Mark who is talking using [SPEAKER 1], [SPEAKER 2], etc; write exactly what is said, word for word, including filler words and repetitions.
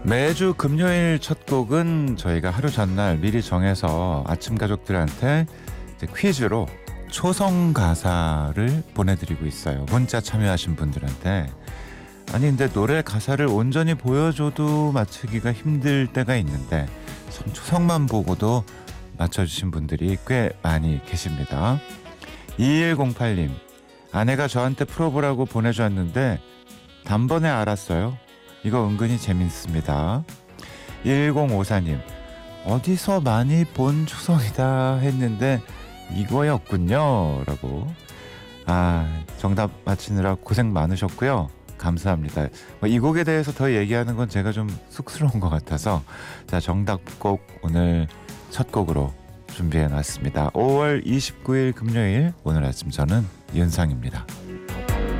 [SPEAKER 1] 매주 금요일 첫 곡은 저희가 하루 전날 미리 정해서 아침 가족들한테 이제 퀴즈로 초성 가사를 보내드리고 있어요. 문자 참여하신 분들한테. 아니 근데 노래 가사를 온전히 보여줘도 맞추기가 힘들 때가 있는데 초성만 보고도 맞춰주신 분들이 꽤 많이 계십니다. 이일공팔 님, 아내가 저한테 풀어보라고 보내줬는데 단번에 알았어요. 이거 은근히 재밌습니다. 일공오사 님, 어디서 많이 본 초성이다 했는데 이거였군요 라고. 아, 정답 맞히느라 고생 많으셨고요. 감사합니다. 이 곡에 대해서 더 얘기하는 건 제가 좀 쑥스러운 것 같아서 자, 정답곡 오늘 첫 곡으로 준비해놨습니다. 오월 이십구일 금요일, 오늘 아침 저는 윤상입니다.